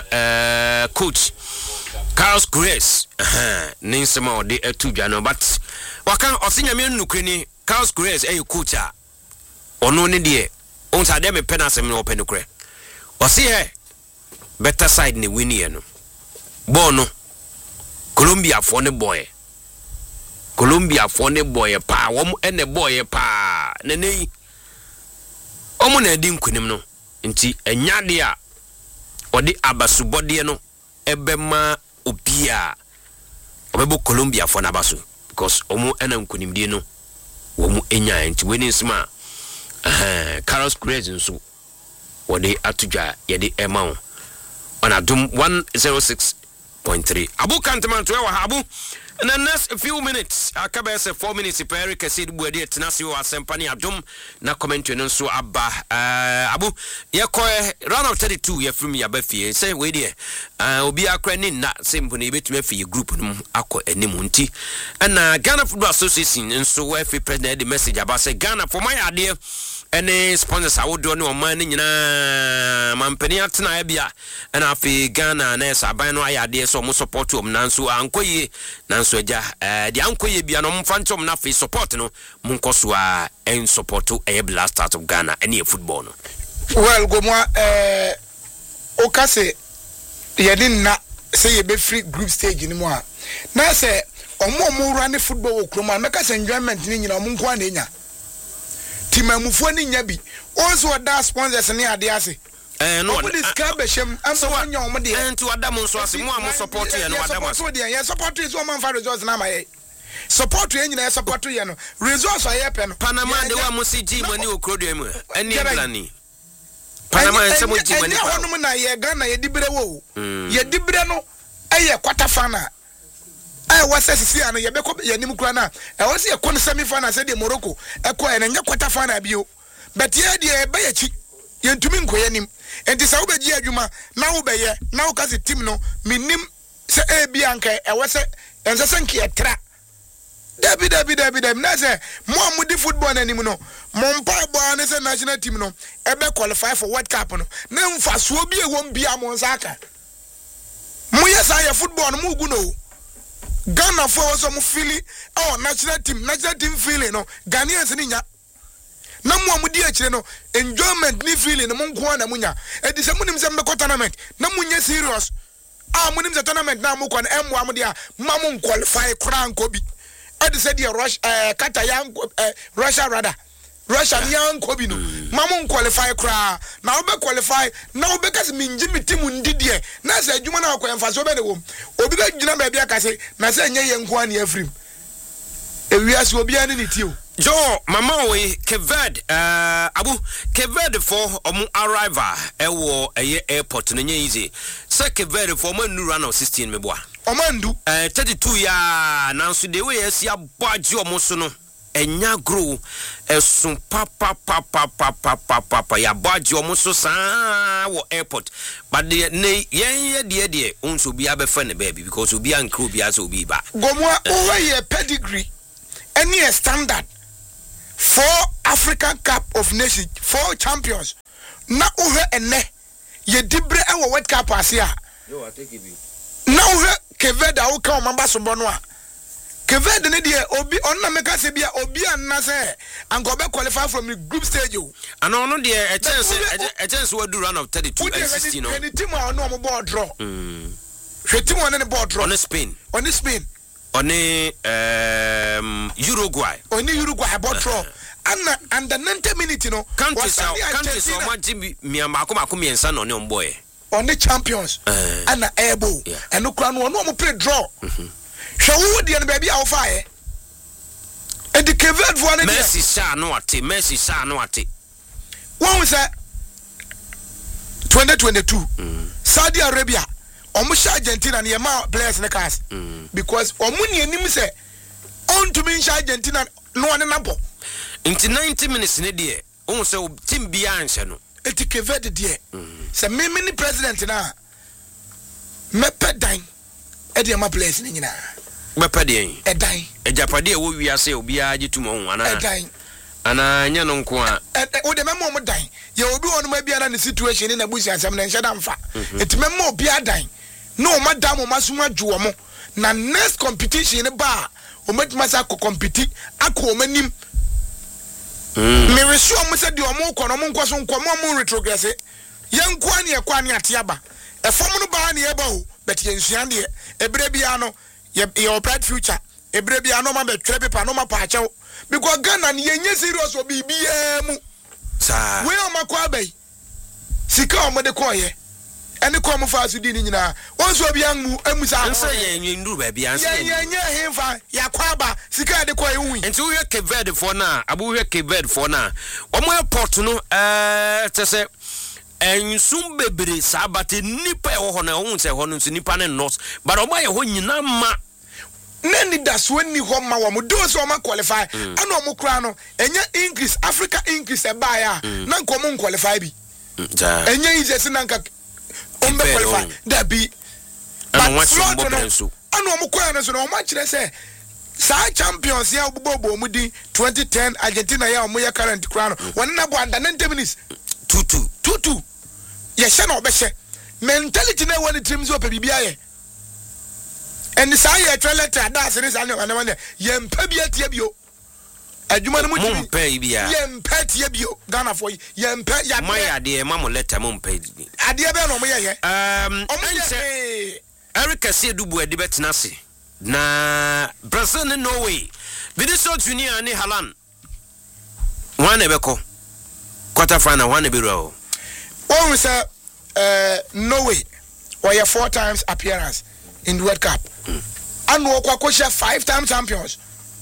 coach Carlos Grace ninsema ode atudwa no but waka osinyame nnukreni Carlos Grace coach a ono ne de on sa de me penasem no open nukre osi he better side ni win ye no bono Colombia for ne boy pa wom ene boy pa nene omo na edi nkunim no nti enyade a odi abasubode no ebema opia obebo Colombia for na basu because omo ena nkunim die no womu enya nti weni nsima Carlos Grace nso wode atudwa yede ema on adum 106.3 Abu Kanteman to wa Abu in the next few minutes akabese 4 minutes per kesid buade tenase wa sempani adum na comment no so aba Abu ye ko round of 32 ye from ya bafie say we dey obi akra ni na sempo na betumi afie group no akọ anim nti na Ghana Football Association nso we fi president the message about say Ghana for my ade any sponsors awodo ne oman nyina mampani atena bia na afi Ghana na esaban no ayade so mo support om nanso ankoye nanso agya de ankoye bia no mfantom na afi support no munkoso a en support e Blasters of Ghana any football no well go mo o kase yedin na say ye be free group stage ni mo a na say omo run football wo kroma make say enjoyment ni nyina omo nko anenya timamufo ni nyabi also da sponsors ni ade ase no this cabeshem am so anya omo de enti wadam nso ase mo am support ye no wadam ye support is one man for results na my support ye nyina support ye no results aye pe no Panama de wa mo si ji mani okrodo emu eni plani Panama ense mo ji mani pa hono na ye Ghana ye dibere wo ye dibere no eye quarter final what's sisi ano ye beko ye nim kura na was ye kon semi final say de Morocco eko e na quarter final bio but ye de be ye chi ye ntumi nkoye nim enti sa wo beji adwuma na wo be ye na wo kasi team no minim se e bi anka e wose ense senke etra David na say mo amudi football na nim no mo mpa bo na say national team no e be qualify for World Cup no na mfa so bi e won bia mo nsaka mo yesa ye football no mo gu no Ghana for was some feeling national team feeling no Ghanaians ni nya na mo amudi akire no enjoyment ni feeling no mo nko na munya e di se munim se mbeko tournament na munya serious munim se tournament na mo ko na emu amudi a ma mo qualify kran ko bi e di se di Russia rather Russia yan ko bi no ma mo qualify kra na obe qualify na obe kasi minji mitimu ndidie na se adwuma na akọ emfa so be ne wom obi be gina ba bia kase na se enye ye nko ani afrim ewiase obi ani ni tio Jo mama we Keved Abu Keved for arrival ewo eye airport no nye easy se Keved for manu run of 16 meboa omandu 32 ya nanso de we esi abage omo so no enya grow esun papa ya badge omo so saa wo airport but the ne ye de unso bi abefa ne baby because obi ankro bi as obi ba gomwa over ye pedigree any standard for African Cup of Nations 4 champions na uhe ene ye dibre ewo World Cup asia yo I take it na uhe Keveda o ka o mamba so bono a Keved ne de obi onna meka se bia obi anna se anko be qualify from the group stage o ana ono de a chance we do run of 32 and 16 no any team on no board draw hwe team on the board draw on Spain on Uruguay board draw and the 90 minutes no countries so much mi amako miensa no ne omboy on the champions and able and no crown no play draw Shawu di baby how far and the Keved for Messi sa no ate one was 2022 Saudi Arabia omusha Argentina na yema players na cast because omuni enim say on to me Argentina no one number into 90 minutes ne de on say team bia anhye no eti Keved de say me mini president na me pedan e de ma players ni nyina Bepede edan ejapade wo wiase obi agitum ho ana edan ana nya no nko a o de memo mo dan ye obi wonu ma bia na ne situation na busi asem na nhye da mfa etimemo obi adan no madam o masum adwo mo na next competition ba o metima sa ko compete akọ o manim me resu o mo se de o mo kọ no mo nko so nko mo retrogress yenko ani e kwa ani atiaba e fom no ba na ye ba o but ye nsuan de ebre bia no ye bright future ebre bia no ma be twerɛ paper no ma pa achew because Ghana ni yenye serious o bibia mu sa we o makwa bai sika o mode koye ene ko mo fa so di ni nyina onso obi anmu amusa ansa ye nduru ba bia ansa ye hemfa ya kwa ba sika de koye wi enti wo hwe Keved for na abu hwe Keved for na omo airport no tese ensum bebre sabate nipa e ho na ho nse ho no nso nipa ne not but omo ye ho nyina ma nani das wenni ho ma wo mo do so ma qualify ana mo kra no enya increase Africa increase e ba ya na nko mo qualify bi enya is nanka on be qualify da bi ana wachi mo benso ana mo kwa no so no ma kire se sa champions ya obobo mu di 2010 Argentina ya mo ya current kra no won na bo under 90 minutes 2-2 ye she na obehye mentality na woni teams o pe bibia ye and the say a trailer that's it and one yempa bia tie bio adwuma no mu mumpa bia yempa tie bio Ghana for yempa ya my ade ma mo letter mumpa ade be no mo ye Eric Asiedubu ade betena se na Brazil and Norway Vinicius Junior and Haaland one ebeko quarter final one ebiro oh we say Norway or your 4 times appearance in the World Cup and wo kwa 5 times champions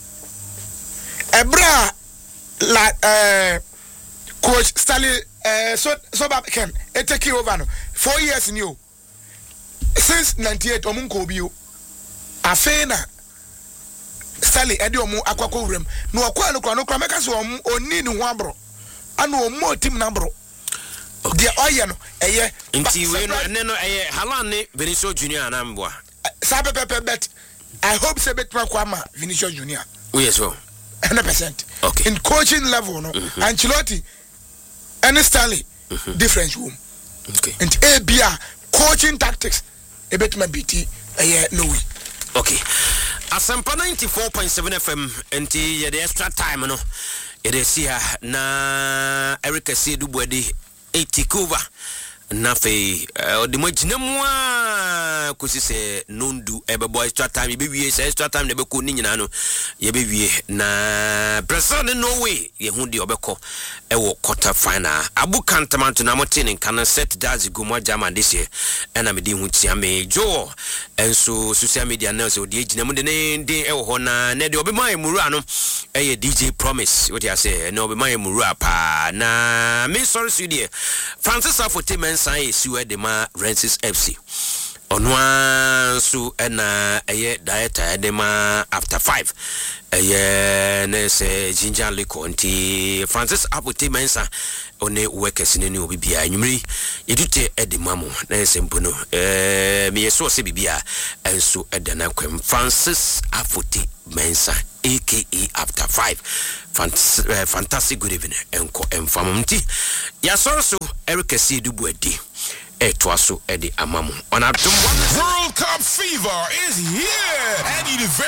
ebra la coach Stanley so back can take over no 4 years new since 98 omunko obi o afena Stanley edi omu akwakọ urem no okwa no kwa meka so oni ni ho abro ana omo team na abro de oye no eye nti we no ene no eye Haaland ne Vinicius Junior na mboa sabe bet I hope say bet kwama Vinicius Junior yes so 100% okay in coaching level no Ancelotti and Stanley difference room okay and ABA coaching tactics a bit my BT no we okay Asampa 94.7 FM enti ye the extra time no it is here na Eric Asiedubu ade 80 cover na fe odi mo gina mu a kosi se nondu ebebo extra time ye be wie se extra time na be ko ni nyina no ye be wie na Brazil ne Norway ye hu de obekọ ewo quarter final Abu Kantamanto na motini kan set dazi gumo German this year na me di hu tia me jo enso social media na so de gina mu de ne ewo ho na ne de obema emuru ano eye DJ Promise what you say na obema emuru apa na me sorry studio Francis Afote Say siwe de ma Rensis FC onwa so na eye dieta de ma after 5 eye na se ginger liquor nti Francis Apote Mensa one workers ni obi bia anwumri yedute ede mamo na se mpono me yeso se bibia enso ede na kwem Francis Apote Mensa aka after 5 fantastic good evening enko enfamumti ya so Eric Asiedubu ade etwaso ede amamu on World Cup fever is here and